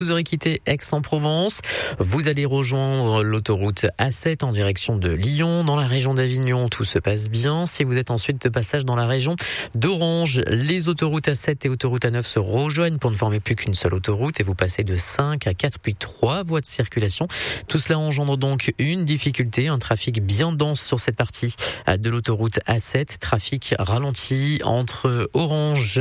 Vous aurez quitté Aix-en-Provence, vous allez rejoindre l'autoroute A7 en direction de Lyon. Dans la région d'Avignon, tout se passe bien. Si vous êtes ensuite de passage dans la région d'Orange, les autoroutes A7 et autoroute A9 se rejoignent pour ne former plus qu'une seule autoroute et vous passez de 5 à 4 puis 3 voies de circulation. Tout cela engendre donc une difficulté, un trafic bien dense sur cette partie de l'autoroute A7. Trafic ralenti entre Orange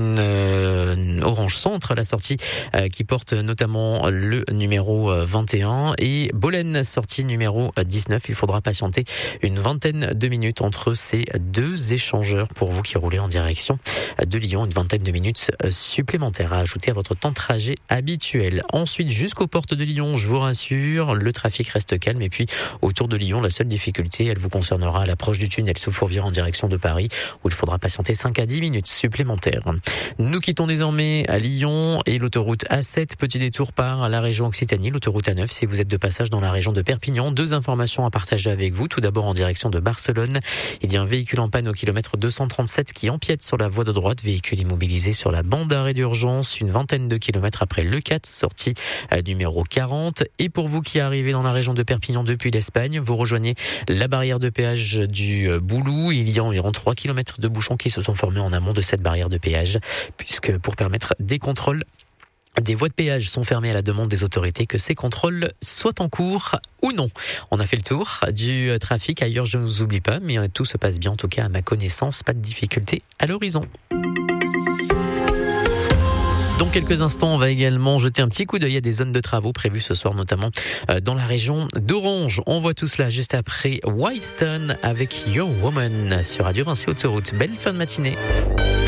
Centre, la sortie qui porte notamment le numéro 21 et Bolène, sortie numéro 19. Il faudra patienter une vingtaine de minutes entre ces deux échangeurs pour vous qui roulez en direction de Lyon. Une vingtaine de minutes supplémentaires à ajouter à votre temps de trajet habituel. Ensuite, jusqu'aux portes de Lyon, je vous rassure, le trafic reste calme. Et puis, autour de Lyon, la seule difficulté, elle vous concernera à l'approche du tunnel sous Fourvière en direction de Paris, où il faudra patienter 5 à 10 minutes supplémentaires. Nous quittons désormais à Lyon et l'autoroute A7. Petit détour par la région Occitanie, l'autoroute A9. Si vous êtes de passage dans la région de Perpignan, deux informations à partager avec vous. Tout d'abord, en direction de Barcelone, il y a un véhicule en panne au kilomètre 237 qui empiète sur la voie de droite. Véhicule immobilisé sur la bande d'arrêt d'urgence, une vingtaine de kilomètres après le 4, sortie numéro 40. Et pour vous qui arrivez dans la région de Perpignan depuis l'Espagne, vous rejoignez la barrière de péage du Boulou. Il y a environ 3 kilomètres de bouchons qui se sont formés en amont de cette barrière de péage, puisque pour permettre des contrôles, des voies de péage sont fermées à la demande des autorités, que ces contrôles soient en cours ou non. On a fait le tour du trafic. Ailleurs, je ne vous oublie pas, mais tout se passe bien, en tout cas à ma connaissance. Pas de difficulté à l'horizon. Dans quelques instants, on va également jeter un petit coup d'œil à des zones de travaux prévues ce soir, notamment dans la région d'Orange. On voit tout cela juste après Wyston avec Your Woman sur Radio Vinci Autoroute. Belle fin de matinée.